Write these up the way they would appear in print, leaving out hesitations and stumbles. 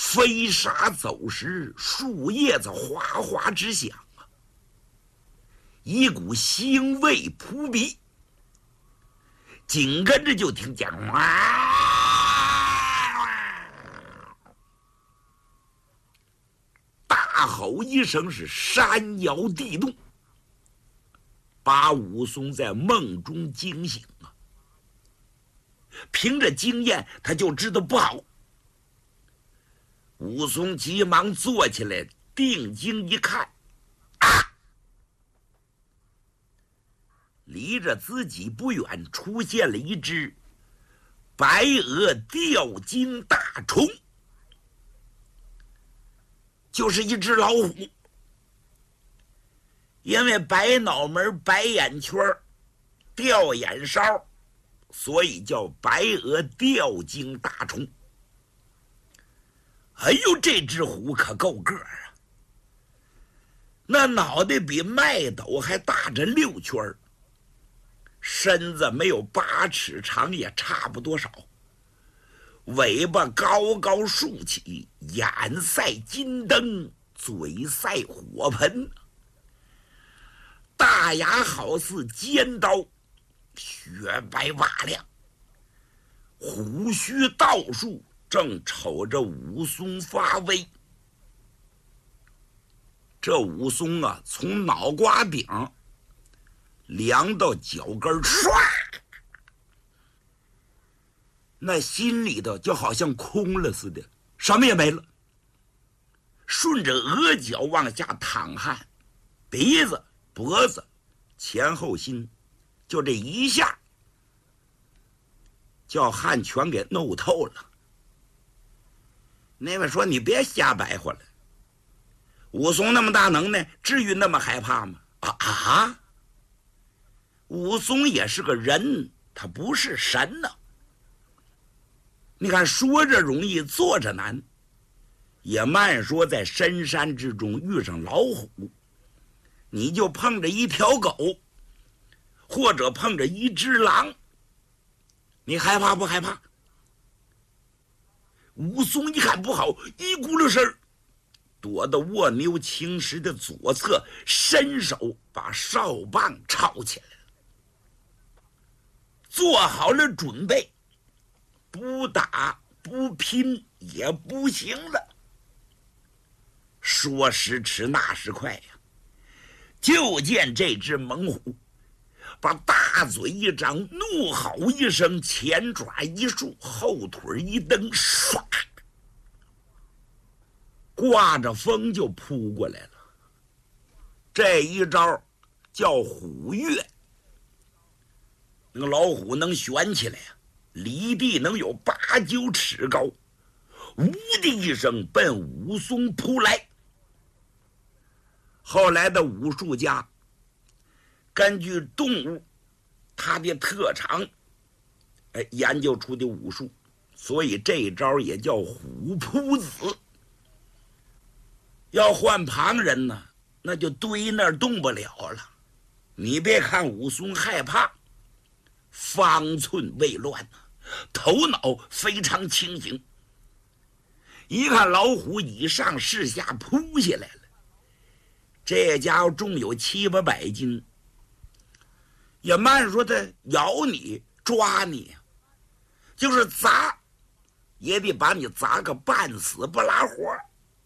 飞沙走石，树叶子哗哗直响啊！一股腥味扑鼻，紧跟着就听见大吼一声，是山摇地动，把武松在梦中惊醒啊！凭着经验，他就知道不好。武松急忙坐起来，定睛一看，离着自己不远出现了一只白额吊睛大虫，就是一只老虎。因为白脑门、白眼圈、吊眼梢，所以叫白额吊睛大虫。哎呦，这只虎可够个儿啊！那脑袋比麦斗还大着6圈，身子没有8尺长，也差不多少。尾巴高高竖起，眼赛金灯，嘴赛火盆，大牙好似尖刀，雪白瓦亮，胡须倒竖，正瞅着武松发威。这武松啊，从脑瓜顶凉到脚跟，唰，那心里头就好像空了似的，什么也没了。顺着额角往下淌汗，鼻子、脖子、前后心，就这一下，叫汗全给弄透了。那位说：“你别瞎白话了，武松那么大能耐，至于那么害怕吗？”武松也是个人，他不是神呢。你看，说着容易，做着难。也慢说在深山之中遇上老虎，你就碰着一条狗，或者碰着一只狼，你害怕不害怕？武松一看不好，一咕噜声躲到卧牛青石的左侧，伸手把哨棒抄起来了，做好了准备，不打不拼也不行了。说时迟，那时快呀！就见这只猛虎把大嘴一张，怒吼一声，前爪一竖，后腿一蹬，唰，刮着风就扑过来了。这一招叫虎跃。那个老虎能悬起来呀，离地能有8、9尺高，呜的一声奔武松扑来。后来的武术家根据动物它的特长，研究出的武术，所以这一招也叫虎扑子。要换旁人呢，那就堆那儿动不了了。你别看武松害怕，方寸未乱呢，头脑非常清醒。一看老虎以上势下扑下来了，这家伙重有700、800斤，也慢说他咬你抓你，就是砸也得把你砸个半死不拉活。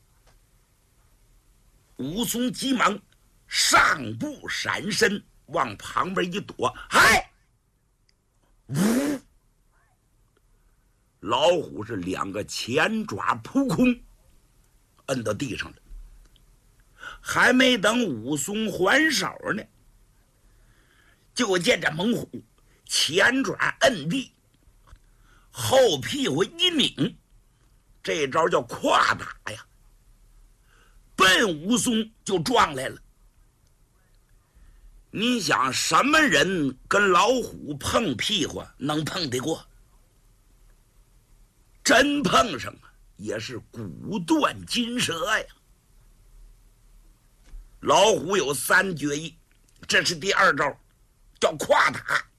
武松急忙上步闪身，往旁边一躲，嗨，呜，老虎是2个前爪扑空，摁到地上了。还没等武松还手呢，就见这猛虎前爪摁地，后屁股一拧，这招叫胯打呀，奔武松就撞来了。你想什么人跟老虎碰屁股能碰得过？真碰上啊，也是骨断筋折呀。老虎有3绝艺，这是第2招，叫胯打。